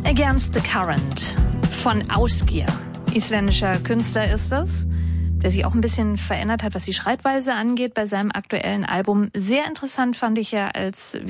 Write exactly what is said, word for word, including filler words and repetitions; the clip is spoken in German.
Against the Current von Ásgeir. Isländischer Künstler ist es, der sich auch ein bisschen verändert hat, was die Schreibweise angeht bei seinem aktuellen Album. Sehr interessant fand ich ja, als